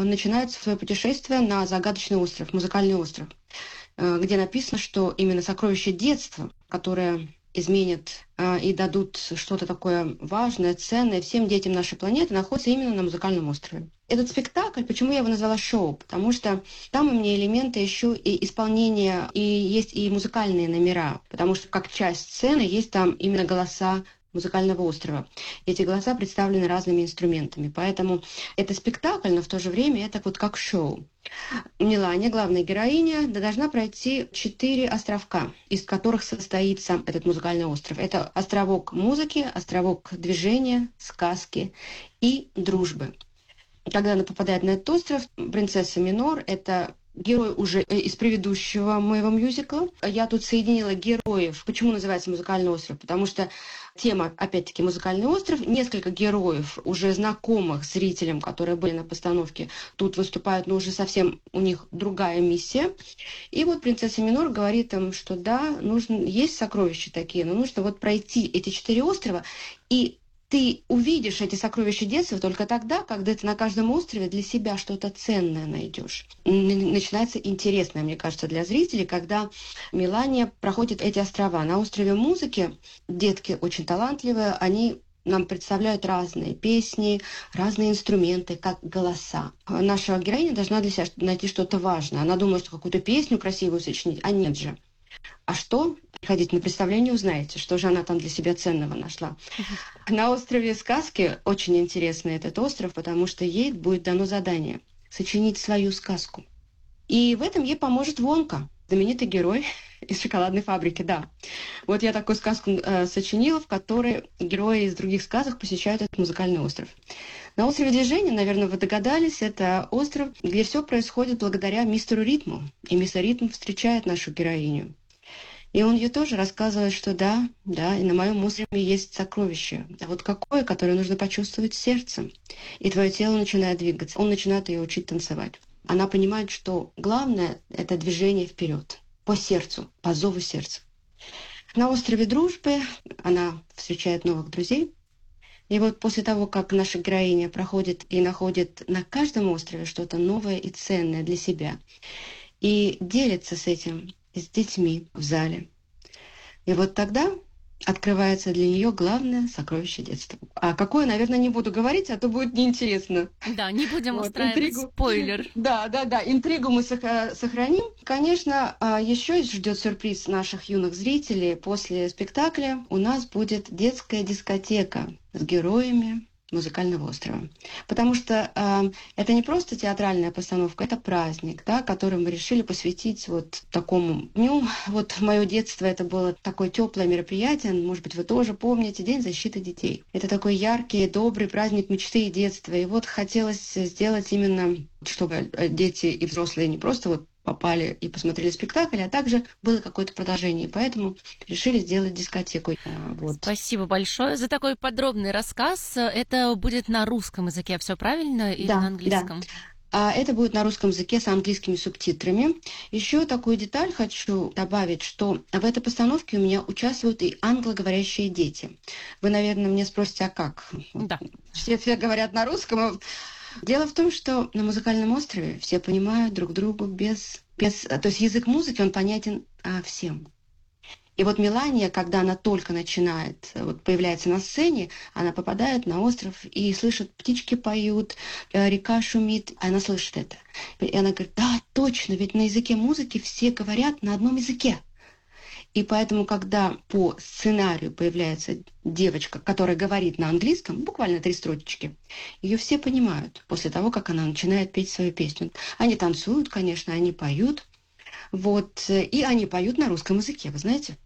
начинает свое путешествие на загадочный остров, музыкальный остров, где написано, что именно сокровища детства, которые изменят и дадут что-то такое важное, ценное всем детям нашей планеты, находится именно на музыкальном острове. Этот спектакль, почему я его назвала шоу? Потому что там у меня элементы еще и исполнения, и есть и музыкальные номера, потому что как часть сцены есть там именно голоса музыкального острова. Эти голоса представлены разными инструментами, поэтому это спектакль, но в то же время это вот как шоу. Мелания, главная героиня, должна пройти 4 островка, из которых состоится этот музыкальный остров. Это островок музыки, островок движения, сказки и дружбы. Когда она попадает на этот остров, принцесса Минор – это герой уже из предыдущего моего мюзикла. Я тут соединила героев. Почему называется «Музыкальный остров»? Потому что тема, опять-таки, «Музыкальный остров». Несколько героев, уже знакомых зрителям, которые были на постановке, тут выступают, но уже совсем у них другая миссия. И вот принцесса Минор говорит им, что да, нужно, есть сокровища такие, но нужно вот пройти эти 4 острова, и ты увидишь эти сокровища детства только тогда, когда ты на каждом острове для себя что-то ценное найдешь. Начинается интересное, мне кажется, для зрителей, когда Мелания проходит эти острова. На острове музыки детки очень талантливые, они нам представляют разные песни, разные инструменты, как голоса. Наша героиня должна для себя найти что-то важное. Она думает, что какую-то песню красивую сочинить, а нет же. А что? Приходите на представление, узнаете, что же она там для себя ценного нашла. На острове сказки очень интересный этот остров, потому что ей будет дано задание сочинить свою сказку. И в этом ей поможет Вонка, знаменитый герой из «Шоколадной фабрики», да. Вот я такую сказку сочинила, в которой герои из других сказок посещают этот музыкальный остров. На острове Движения, наверное, вы догадались, это остров, где все происходит благодаря мистеру Ритму. И мистер Ритм встречает нашу героиню. И он ей тоже рассказывает, что да, и на моем острове есть сокровище. А вот какое, которое нужно почувствовать сердцем. И твое тело начинает двигаться. Он начинает ее учить танцевать. Она понимает, что главное – это движение вперед, по сердцу, по зову сердца. На острове Дружбы она встречает новых друзей. И вот после того, как наша героиня проходит и находит на каждом острове что-то новое и ценное для себя, и делится с этим с детьми в зале. И вот тогда открывается для нее главное сокровище детства. А какое, наверное, не буду говорить, а то будет неинтересно. Да, не будем устраивать спойлер. Да, интригу мы сохраним. Конечно, еще ждет сюрприз наших юных зрителей. После спектакля у нас будет детская дискотека с героями музыкального острова. Потому что это не просто театральная постановка, это праздник, да, который мы решили посвятить вот такому дню. Вот в мое детство это было такое теплое мероприятие, может быть, вы тоже помните, День защиты детей. Это такой яркий, добрый праздник мечты и детства. И вот хотелось сделать именно, чтобы дети и взрослые не просто вот попали и посмотрели спектакль, а также было какое-то продолжение. Поэтому решили сделать дискотеку. Вот. Спасибо большое за такой подробный рассказ. Это будет на русском языке, все правильно? Или на английском? Да. Это будет на русском языке с английскими субтитрами. Еще такую деталь хочу добавить, что в этой постановке у меня участвуют и англоговорящие дети. Вы, наверное, мне спросите, а как? Да. Все говорят на русском. Дело в том, что на музыкальном острове все понимают друг друга без... То есть язык музыки, он понятен всем. И вот Мелания, когда она только начинает, вот появляется на сцене, она попадает на остров и слышит, птички поют, река шумит, она слышит это. И она говорит, да, точно, ведь на языке музыки все говорят на одном языке. И поэтому, когда по сценарию появляется девочка, которая говорит на английском, буквально 3 строчечки, ее все понимают после того, как она начинает петь свою песню. Они танцуют, конечно, они поют. Вот, и они поют на русском языке, вы знаете?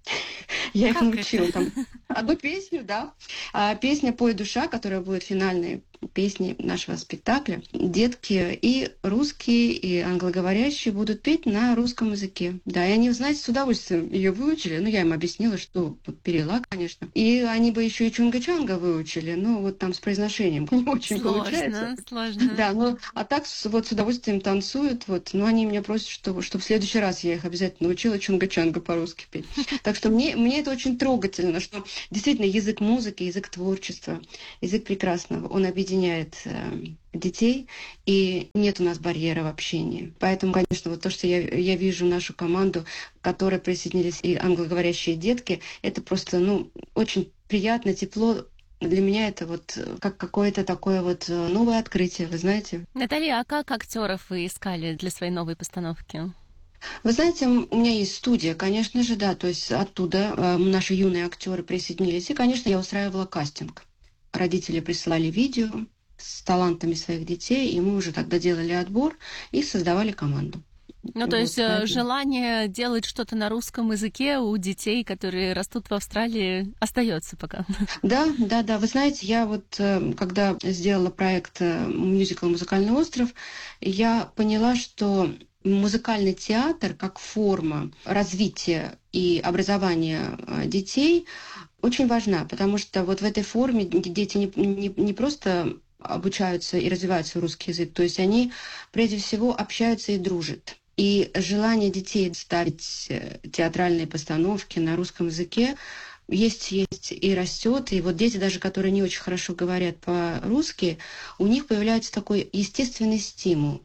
Я их научила там одну песню, да. Песня «Пой, душа», которая будет финальной песней нашего спектакля. Детки и русские, и англоговорящие будут петь на русском языке. Да, и они, знаете, с удовольствием ее выучили. Ну, я им объяснила, что перевела, конечно. И они бы еще и чунга-чанга выучили, но вот там с произношением не очень получается. Сложно. Да, ну, а так вот с удовольствием танцуют. Вот, но они меня просят, чтобы в следующий раз я их обязательно научила чунга-чанга по-русски петь. Так что мне это очень трогательно, что действительно язык музыки, язык творчества, язык прекрасного, он объединяет объединяет детей, и нет у нас барьера в общении. Поэтому, конечно, вот то, что я вижу нашу команду, к которой присоединились и англоговорящие детки, это просто, очень приятно, тепло. Для меня это вот как какое-то такое вот новое открытие, вы знаете. Наталья, а как актеров вы искали для своей новой постановки? Вы знаете, у меня есть студия, конечно же, да, то есть оттуда наши юные актеры присоединились, и, конечно, я устраивала кастинг. Родители присылали видео с талантами своих детей, и мы уже тогда делали отбор и создавали команду. То есть желание делать что-то на русском языке у детей, которые растут в Австралии, остается пока. Да. Вы знаете, я вот, когда сделала проект мюзикл «Музыкальный остров», я поняла, что музыкальный театр как форма развития и образования детей очень важна, потому что вот в этой форме дети не просто обучаются и развиваются русский язык, то есть они прежде всего общаются и дружат. И желание детей ставить театральные постановки на русском языке есть и растет. И вот дети, даже которые не очень хорошо говорят по-русски, у них появляется такой естественный стимул.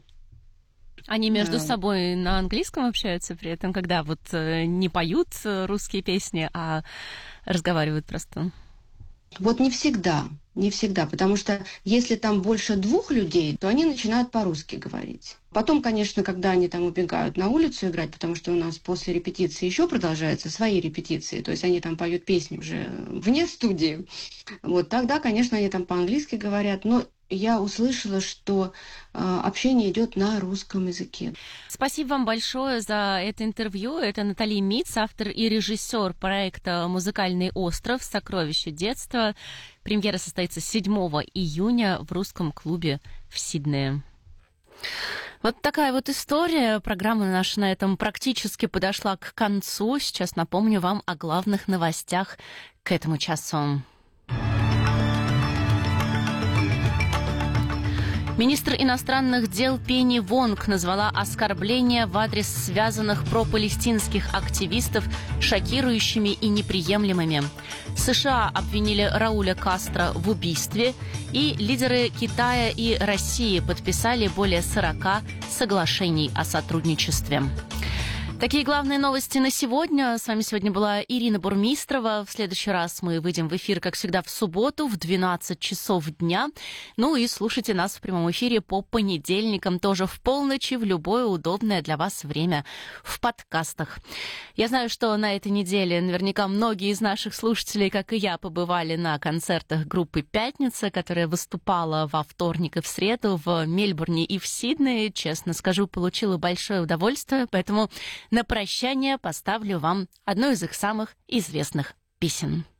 Они между собой на английском общаются при этом, когда вот не поют русские песни, а разговаривают просто? Вот не всегда, потому что если там больше 2 людей, то они начинают по-русски говорить. Потом, конечно, когда они там убегают на улицу играть, потому что у нас после репетиции еще продолжаются свои репетиции, то есть они там поют песни уже вне студии, вот тогда, конечно, они там по-английски говорят, но я услышала, что общение идет на русском языке. Спасибо вам большое за это интервью. Это Наталья Митц, автор и режиссер проекта «Музыкальный остров. Сокровища детства». Премьера состоится 7 июня в русском клубе в Сиднее. Вот такая вот история. Программа наша на этом практически подошла к концу. Сейчас напомню вам о главных новостях к этому часу. Министр иностранных дел Пенни Вонг назвала оскорбления в адрес связанных пропалестинских активистов шокирующими и неприемлемыми. США обвинили Рауля Кастро в убийстве, и лидеры Китая и России подписали более 40 соглашений о сотрудничестве. Такие главные новости на сегодня. С вами сегодня была Ирина Бурмистрова. В следующий раз мы выйдем в эфир, как всегда, в субботу в 12 часов дня. И слушайте нас в прямом эфире по понедельникам, тоже в полночь, в любое удобное для вас время в подкастах. Я знаю, что на этой неделе наверняка многие из наших слушателей, как и я, побывали на концертах группы «Пятница», которая выступала во вторник и в среду в Мельбурне и в Сиднее. Честно скажу, получила большое удовольствие, поэтому на прощание поставлю вам одну из их самых известных песен.